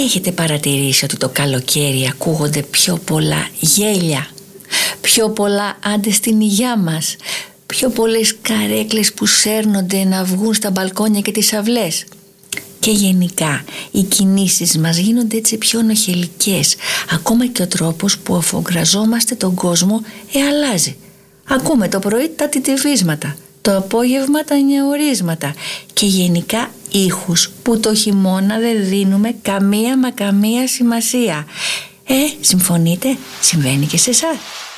Έχετε παρατηρήσει ότι το καλοκαίρι ακούγονται πιο πολλά γέλια, πιο πολλά άντε στην υγειά μας, πιο πολλές καρέκλες που σέρνονται να βγουν στα μπαλκόνια και τις αυλές? Και γενικά οι κινήσεις μας γίνονται έτσι πιο νοχελικές. Ακόμα και ο τρόπος που αφογκραζόμαστε τον κόσμο αλλάζει. Ακούμε το πρωί τα τιτιβίσματα, το απόγευμα τα νιαουρίσματα και γενικά ήχους που το χειμώνα δεν δίνουμε καμία σημασία. Συμφωνείτε? Συμβαίνει και σε εσάς?